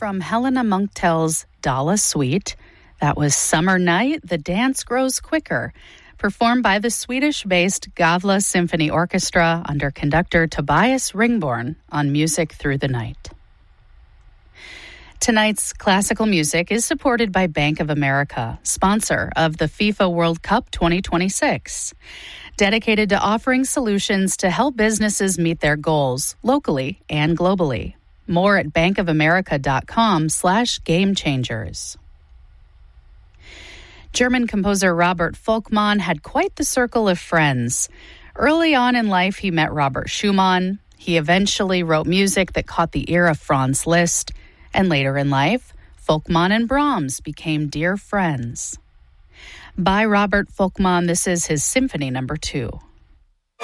from Helena Munktell's Dala Suite. That was Summer Night, The Dance Grows Quicker, performed by the Swedish-based Gavle Symphony Orchestra under conductor Tobias Ringborn on Music Through the Night. Tonight's classical music is supported by Bank of America, sponsor of the FIFA World Cup 2026, dedicated to offering solutions to help businesses meet their goals locally and globally. More at bankofamerica.com/gamechangers. German composer Robert Volkmann had quite the circle of friends. Early on in life, he met Robert Schumann. He eventually wrote music that caught the ear of Franz Liszt. And later in life, Volkmann and Brahms became dear friends. By Robert Volkmann, this is his Symphony No. 2.